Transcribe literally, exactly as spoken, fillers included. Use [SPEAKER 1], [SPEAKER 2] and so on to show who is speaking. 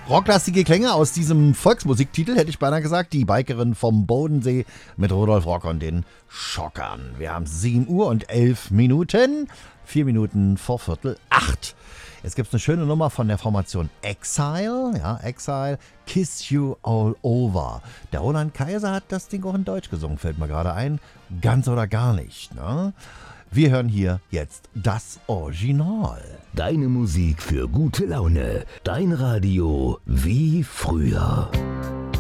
[SPEAKER 1] Rocklastige Klänge aus diesem Volksmusiktitel, hätte ich beinahe gesagt. Die Bikerin vom Bodensee mit Rudolf Rock und den Schockern. Wir haben sieben Uhr und elf Minuten. Vier Minuten vor Viertel acht. Jetzt gibt es eine schöne Nummer von der Formation Exile. Ja, Exile, Kiss You All Over. Der Roland Kaiser hat das Ding auch in Deutsch gesungen, fällt mir gerade ein. Ganz oder gar nicht, ne? Wir hören hier jetzt das Original.
[SPEAKER 2] Deine Musik für gute Laune. Dein Radio wie früher.